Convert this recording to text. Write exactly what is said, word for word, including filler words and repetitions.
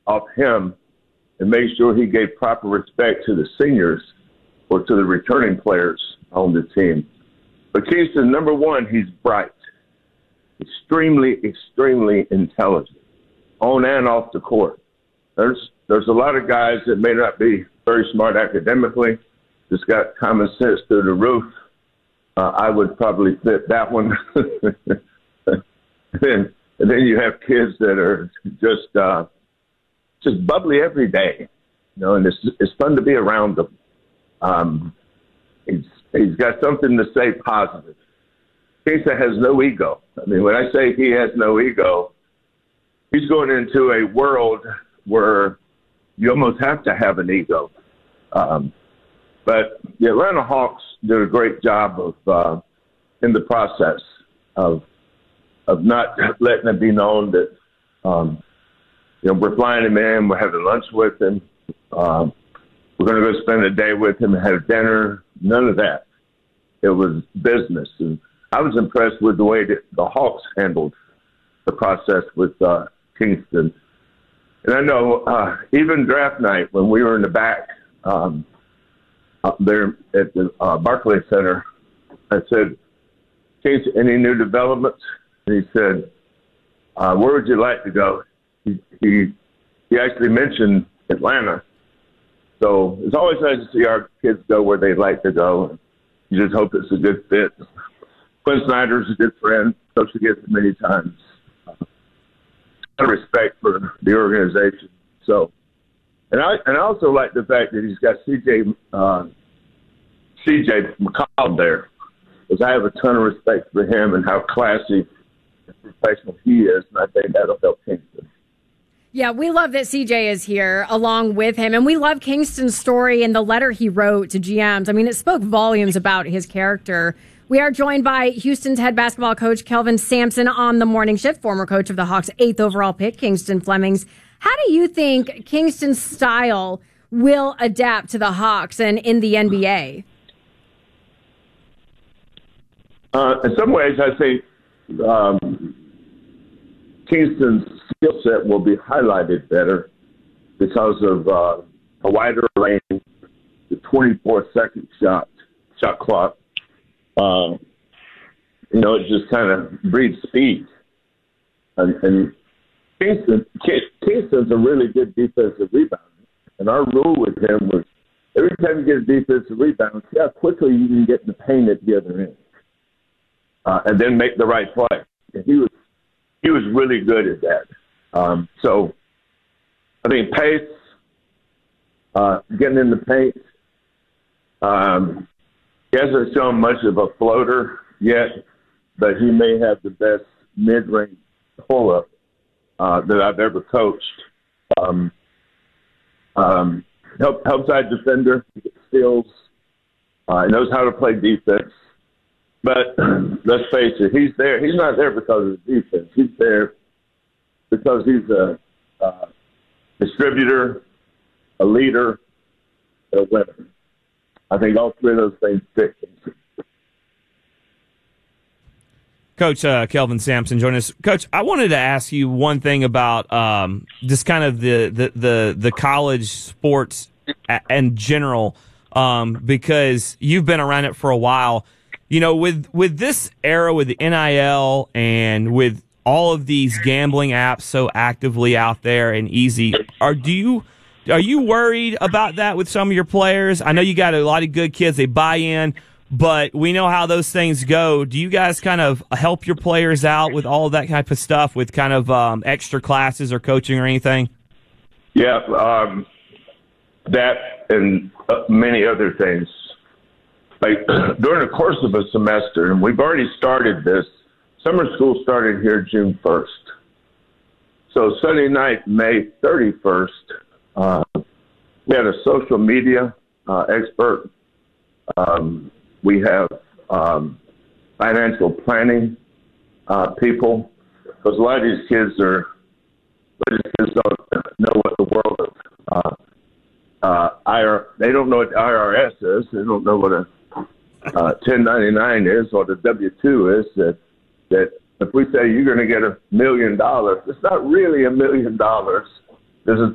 off him and make sure he gave proper respect to the seniors or to the returning players on the team. But Kingston, number one, he's bright, extremely, extremely intelligent, on and off the court. There's there's a lot of guys that may not be very smart academically, just got common sense through the roof. Uh, I would probably fit that one. and, then, and then you have kids that are just uh, just bubbly every day, you know, and it's it's fun to be around them. Um, he's he's got something to say positive. Kingston has no ego. I mean, when I say he has no ego, he's going into a world where you almost have to have an ego. Um, but the Atlanta Hawks did a great job of, uh, in the process of of not letting it be known that, um, you know, we're flying him in, we're having lunch with him, um, we're going to go spend a day with him and have dinner. None of that. It was business. And I was impressed with the way that the Hawks handled the process with uh, Kingston. And I know uh, even draft night when we were in the back um, up there at the uh, Barclays Center, I said, Kingston, any new developments? And he said, uh, where would you like to go? He, he, he actually mentioned Atlanta. So it's always nice to see our kids go where they'd like to go. You just hope it's a good fit. Quinn Snyder's a good friend, coached against him many times. A lot of respect for the organization. So, and I and I also like the fact that he's got C J uh, C J McCollum there, because I have a ton of respect for him and how classy and professional he is, and I think that'll help Kingston. Yeah, we love that C J is here along with him, and we love Kingston's story and the letter he wrote to G Ms. I mean, it spoke volumes about his character. We are joined by Houston's head basketball coach, Kelvin Sampson, on the morning shift, former coach of the Hawks' eighth overall pick, Kingston Flemings. How do you think Kingston's style will adapt to the Hawks and in the N B A? Uh, in some ways, I think um, Kingston's skill set will be highlighted better because of uh, a wider range, the twenty-four second shot, shot clock. Um, you know, it just kind of breeds speed. And, and Kingston, Kingston's a really good defensive rebounder. And our rule with him was every time you get a defensive rebound, see how quickly you can get in the paint at the other end. Uh, and then make the right play. And he was he was really good at that. Um, so, I mean, pace, uh, getting in the paint, um, he hasn't shown much of a floater yet, but he may have the best mid-range pull-up uh, that I've ever coached. Um, um, help, help side defender, he gets steals, uh, he knows how to play defense. But let's face it, he's there. He's not there because of the defense. He's there because he's a uh, distributor, a leader, and a winner. I think all three of those things fit. Coach uh, Kelvin Sampson joining us. Coach, I wanted to ask you one thing about um, just kind of the, the, the, the college sports in general, um, because you've been around it for a while. You know, with, with this era, with the N I L and with all of these gambling apps so actively out there and easy, are do you are you worried about that with some of your players? I know you got a lot of good kids; they buy in, but we know how those things go. Do you guys kind of help your players out with all of that type of stuff, with kind of um, extra classes or coaching or anything? Yeah, um, that and uh, many other things. Like during the course of a semester, and we've already started this, summer school started here June first. So Sunday night, May thirty-first, uh, we had a social media uh, expert. Um, we have um, financial planning uh, people, because a lot of these kids are, a lot of these kids don't know what the world of uh, uh, I R, they don't know what the I R S is. They don't know what a Uh, ten ninety-nine is, or the W two is, that that if we say you're going to get a million dollars, it's not really a million dollars. There's a